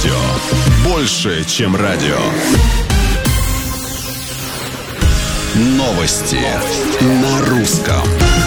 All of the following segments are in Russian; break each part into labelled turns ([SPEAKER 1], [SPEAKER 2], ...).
[SPEAKER 1] Радио. Больше, чем радио. Новости на русском.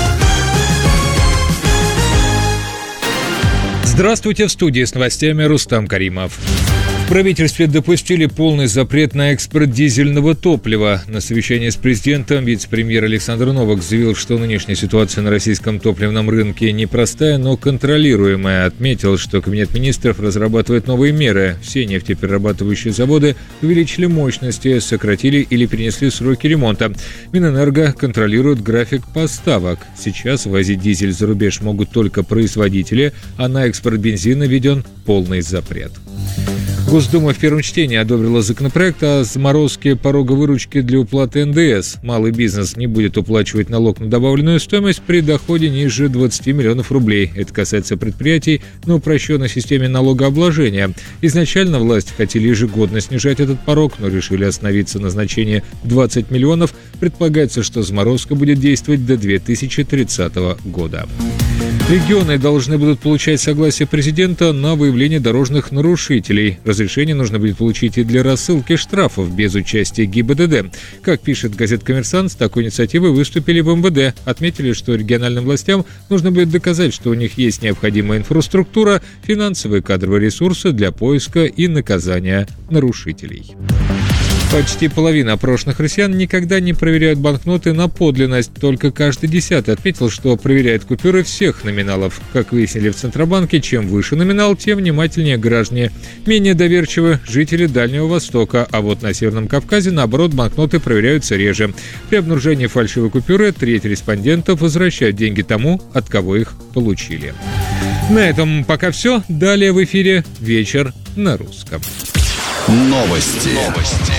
[SPEAKER 2] Здравствуйте, в студии с новостями Рустам Каримов. В правительстве допустили полный запрет на экспорт дизельного топлива. На совещании с президентом вице-премьер Александр Новак заявил, что нынешняя ситуация на российском топливном рынке непростая, но контролируемая. Отметил, что Кабинет министров разрабатывает новые меры. Все нефтеперерабатывающие заводы увеличили мощности, сократили или перенесли сроки ремонта. Минэнерго контролирует график поставок. Сейчас возить дизель за рубеж могут только производители, а на экспорт бензина введен полный запрет. Госдума в первом чтении одобрила законопроект о заморозке порога выручки для уплаты НДС. Малый бизнес не будет уплачивать налог на добавленную стоимость при доходе ниже 20 миллионов рублей. Это касается предприятий на упрощенной системе налогообложения. Изначально власти хотели ежегодно снижать этот порог, но решили остановиться на значении 20 миллионов. Предполагается, что заморозка будет действовать до 2030 года. Регионы должны будут получать согласие президента на выявление дорожных нарушителей. Разрешение нужно будет получить и для рассылки штрафов без участия ГИБДД. Как пишет газета «Коммерсант», с такой инициативой выступили в МВД. Отметили, что региональным властям нужно будет доказать, что у них есть необходимая инфраструктура, финансовые и кадровые ресурсы для поиска и наказания нарушителей. Почти половина опрошенных россиян никогда не проверяют банкноты на подлинность, только каждый 10-й отметил, что проверяет купюры всех номиналов. Как выяснили в Центробанке, чем выше номинал, тем внимательнее граждане. Менее доверчивы жители Дальнего Востока, а вот на Северном Кавказе, наоборот, банкноты проверяются реже. При обнаружении фальшивой купюры треть респондентов возвращают деньги тому, от кого их получили. На этом пока все. Далее в эфире «Вечер на русском».
[SPEAKER 1] Новости.